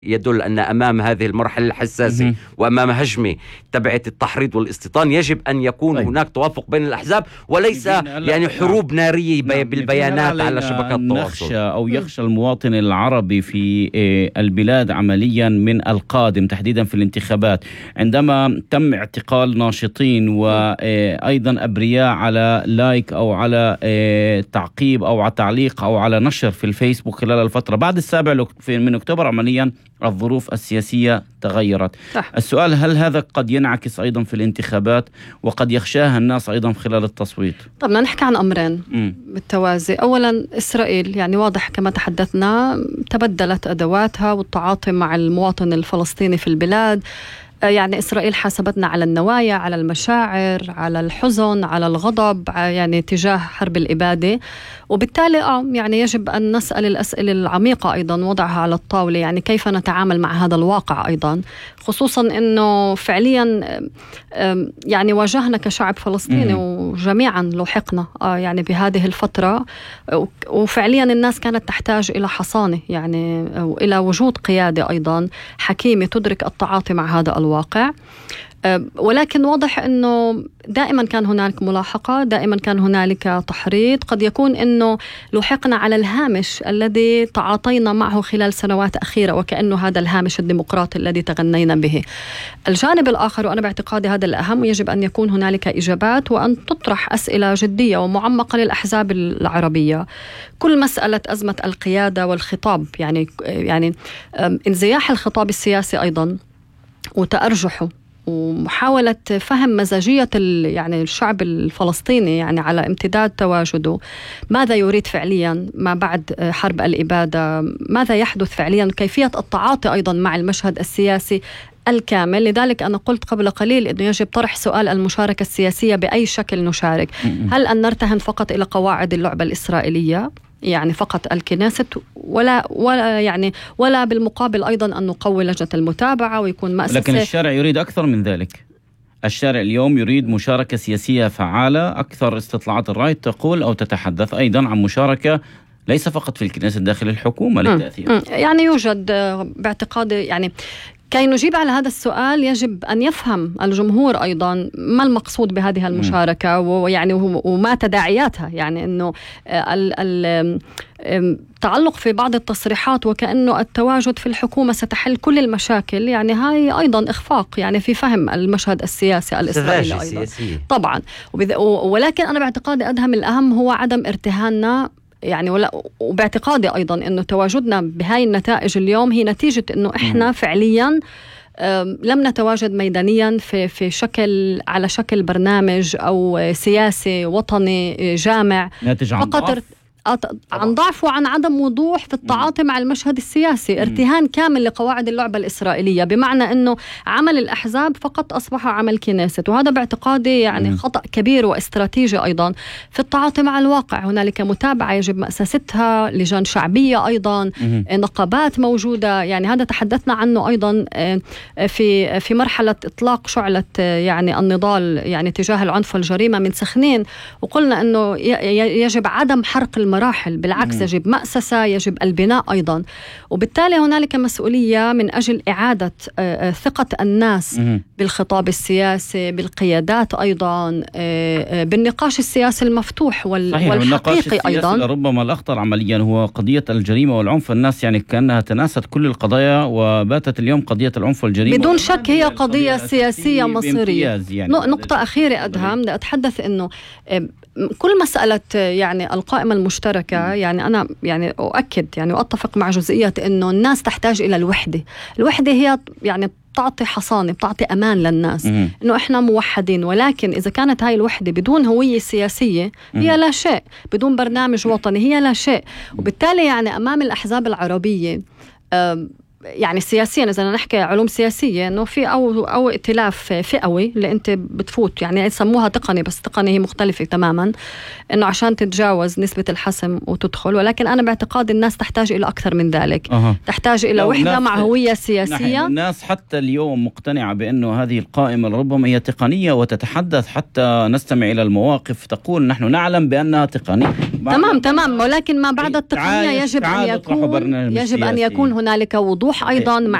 يدل أن أمام هذه المرحلة الحساسة وأمام هجمة تبعت التحريض والاستيطان يجب أن يكون هناك توافق بين الأحزاب، وليس يعني حروب نارية بالبيانات على شبكات التواصل. أو يخشى المواطن العربي في البلاد عمليا من القادم تحديدا في الانتخابات عندما تم اعتقال ناشطين وأيضا أبرياء على لايك أو على تعقيب أو على تعليق أو على نشر في الفيسبوك خلال الفترة بعد 7 من أكتوبر، عمليا الظروف السياسية تغيرت. السؤال: هل هذا قد ينعكس أيضا في الانتخابات وقد يخشاها الناس أيضا خلال التصويت؟ طب بدنا نحكي عن أمرين بالتوازي. أولا إسرائيل يعني واضح كما تحدثنا تبدلت أدواتها والتعاطي مع المواطن الفلسطيني في البلاد. يعني إسرائيل حاسبتنا على النوايا، على المشاعر، على الحزن، على الغضب، يعني تجاه حرب الإبادة. وبالتالي يعني يجب أن نسأل الأسئلة العميقة أيضا، وضعها على الطاولة، يعني كيف نتعامل مع هذا الواقع أيضا، خصوصا أنه فعليا يعني واجهنا كشعب فلسطيني وجميعا لحقنا يعني بهذه الفترة، وفعليا الناس كانت تحتاج إلى حصانة يعني وإلى وجود قيادة أيضا حكيمة تدرك التعاطي مع هذا الواقع. ولكن واضح أنه دائما كان هنالك ملاحقة، دائما كان هنالك تحريض، قد يكون أنه لحقنا على الهامش الذي تعاطينا معه خلال سنوات أخيرة وكأنه هذا الهامش الديمقراطي الذي تغنينا به. الجانب الآخر، وأنا باعتقادي هذا الأهم، يجب أن يكون هنالك إجابات وأن تطرح أسئلة جدية ومعمقة للأحزاب العربية. كل مسألة أزمة القيادة والخطاب، يعني انزياح الخطاب السياسي أيضا وتأرجحه ومحاولة فهم مزاجية يعني الشعب الفلسطيني يعني على امتداد تواجده، ماذا يريد فعليا ما بعد حرب الإبادة، ماذا يحدث فعليا، كيفية التعاطي أيضا مع المشهد السياسي الكامل. لذلك أنا قلت قبل قليل أنه يجب طرح سؤال المشاركة السياسية بأي شكل نشارك. هل أن نرتهن فقط إلى قواعد اللعبة الإسرائيلية، يعني فقط الكنيست، ولا بالمقابل أيضا أن نقوي لجنة المتابعة ويكون مؤسسة؟ لكن الشارع يريد أكثر من ذلك. الشارع اليوم يريد مشاركة سياسية فعالة أكثر. استطلاعات الرأي تقول أو تتحدث أيضا عن مشاركة ليس فقط في الكنيست داخل الحكومة للتأثير. يعني يوجد باعتقادي يعني كي نجيب على هذا السؤال يجب أن يفهم الجمهور أيضا ما المقصود بهذه المشاركة ويعني وما تداعياتها. يعني أنه تعلق في بعض التصريحات وكأنه التواجد في الحكومة ستحل كل المشاكل، يعني هاي أيضا إخفاق يعني في فهم المشهد السياسي الإسرائيلي أيضا طبعا. ولكن أنا باعتقادي الأهم هو عدم ارتهاننا يعني وباعتقادي أيضا أنه تواجدنا بهاي النتائج اليوم هي نتيجة أنه إحنا فعليا لم نتواجد ميدانيا في على شكل برنامج أو سياسي وطني جامع، فقط عن ضعف وعن عدم وضوح في التعاطي مع المشهد السياسي، ارتهان كامل لقواعد اللعبة الإسرائيلية، بمعنى أنه عمل الأحزاب فقط أصبح عمل كنيست. وهذا باعتقادي يعني خطأ كبير واستراتيجي أيضا في التعاطي مع الواقع. هنالك متابعة يجب مؤسستها، لجان شعبية أيضا، نقابات موجودة. يعني هذا تحدثنا عنه أيضا في مرحلة إطلاق شعلة يعني النضال يعني تجاه العنف والجريمة من سخنين، وقلنا أنه يجب عدم حرق المراحل، بالعكس يجب مؤسسة، يجب البناء أيضا. وبالتالي هنالك مسؤولية من أجل إعادة ثقة الناس بالخطاب السياسي، بالقيادات أيضا، بالنقاش السياسي المفتوح والحقيقي أيضا. ربما الأخطر عمليا هو قضية الجريمة والعنف. الناس يعني كأنها تناست كل القضايا وباتت اليوم قضية العنف والجريمة بدون شك هي قضية سياسية مصيرية. يعني نقطة أخيرة أدهم أتحدث أنه كل مسألة يعني القائمة المشتركة، يعني أنا يعني أؤكد يعني وأتفق مع جزئية أنه الناس تحتاج إلى الوحدة. الوحدة هي يعني بتعطي حصانة، بتعطي أمان للناس إنه إحنا موحدين. ولكن إذا كانت هاي الوحدة بدون هوية سياسية هي لا شيء، بدون برنامج وطني هي لا شيء. وبالتالي يعني أمام الأحزاب العربية يعني سياسيا إذا نحكي علوم سياسية إنه في أو ائتلاف فئوي اللي أنت بتفوت، يعني يسموها تقني، بس تقني هي مختلفة تماما، إنه عشان تتجاوز نسبة الحسم وتدخل. ولكن أنا باعتقاد الناس تحتاج إلى أكثر من ذلك. تحتاج إلى وحدة مع هوية سياسية. الناس حتى اليوم مقتنعة بأنه هذه القائمة ربما هي تقنية، وتتحدث حتى نستمع إلى المواقف تقول نحن نعلم بأنها تقنية. تمام. ولكن ما بعد التقنية يجب أن يكون هنالك وضوح بروح أيضا مع